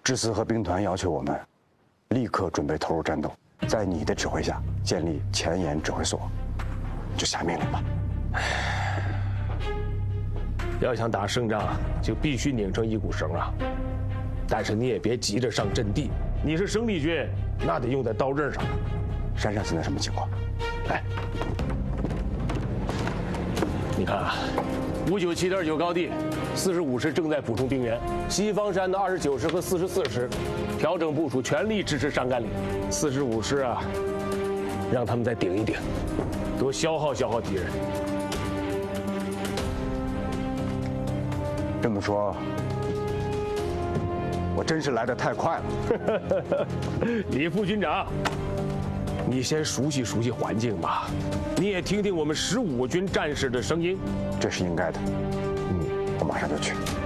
知司和兵团要求我们立刻准备投入战斗，在你的指挥下建立前沿指挥所，就下命令吧。 要想打胜仗，就必须拧成一股绳啊！但是你也别急着上阵地，你是生力军，那得用在刀刃上。 山上现在什么情况？ 来，你看啊，597.9高地45师正在补充兵员，西方山的29师和44师调整部署，全力支持上甘岭。45师啊，让他们再顶一顶，多消耗消耗敌人。 这么说，我真是来得太快了。 李副军长，你先熟悉熟悉环境吧，你也听听我们15军战士的声音， 这是应该的。我马上就去。